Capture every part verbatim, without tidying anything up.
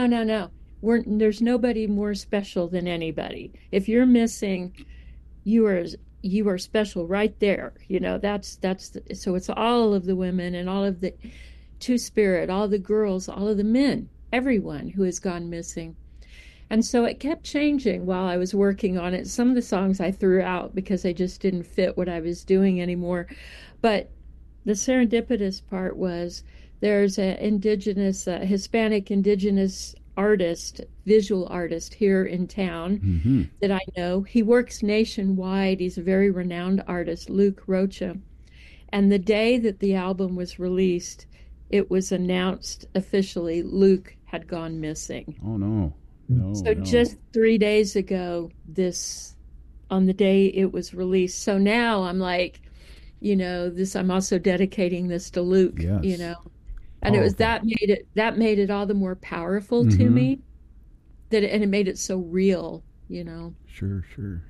no, no. We're, there's nobody more special than anybody. If you're missing, you are you are special right there. You know, that's that's the, so it's all of the women and all of the Two Spirit, all the girls, all of the men, everyone who has gone missing. And so it kept changing while I was working on it. Some of the songs I threw out because they just didn't fit what I was doing anymore. But the serendipitous part was there's an indigenous, uh, Hispanic indigenous artist, visual artist here in town mm-hmm. that I know. He works nationwide. He's a very renowned artist, Luke Rocha. And the day that the album was released, it was announced officially Luke had gone missing. Oh, no. No, so no. just three days ago, this, on the day it was released. So now I'm like, you know, this, I'm also dedicating this to Luke, yes. you know, and oh, it was, okay. that made it, that made it all the more powerful mm-hmm. to me that, it, and it made it so real, you know. Sure, sure.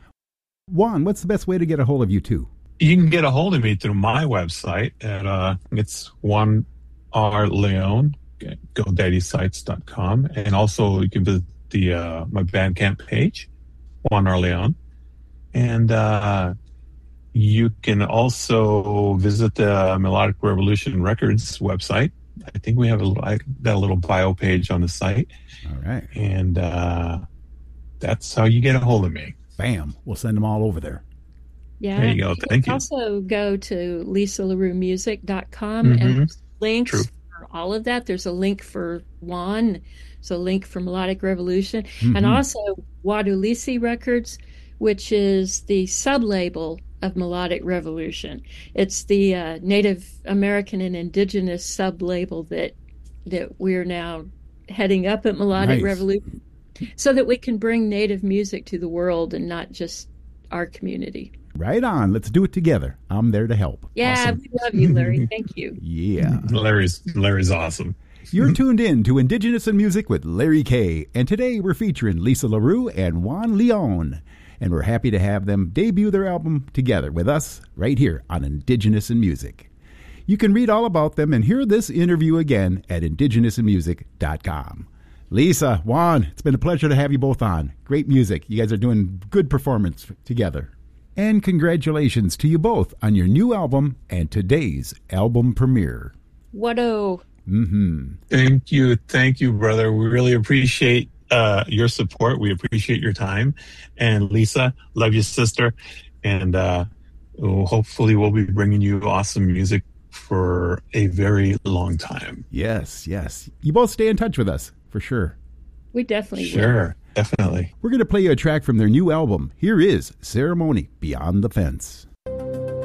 Juan, what's the best way to get a hold of you two? You can get a hold of me through my website at, uh, it's Juan R. Leon. GoDaddy Sites dot com, and also you can visit the uh, my Bandcamp page, Juan R. Leon, and uh, you can also visit the Melodic Revolution Records website. I think we have a little, I got a little bio page on the site. All right, and uh, that's how you get a hold of me. Bam! We'll send them all over there. Yeah, there you go. Thank you. Also, go to Lisa LaRue Music dot com mm-hmm. and links. True. All of that. There's a link for Juan, so a link for Melodic Revolution, mm-hmm. and also Wadulisi Records, which is the sub-label of Melodic Revolution. It's the uh, Native American and Indigenous sub-label that that we're now heading up at Melodic nice. Revolution, so that we can bring Native music to the world and not just our community. Right on. Let's do it together. I'm there to help. Yeah, awesome. We love you, Larry. Thank you. Yeah. Larry's Larry's awesome. You're tuned in to Indigenous in Music with Larry K. And today we're featuring Lisa LaRue and Juan Leon. And we're happy to have them debut their album together with us right here on Indigenous in Music. You can read all about them and hear this interview again at indigenous in music dot com. Lisa, Juan, it's been a pleasure to have you both on. Great music. You guys are doing good performance together. And congratulations to you both on your new album and today's album premiere. What-o. Mm-hmm. Thank you. Thank you, brother. We really appreciate uh, your support. We appreciate your time. And Lisa, love you, sister. And uh, hopefully we'll be bringing you awesome music for a very long time. Yes, yes. You both stay in touch with us, for sure. We definitely sure. will. Sure. Definitely. We're going to play you a track from their new album. Here is Ceremony Beyond the Fence.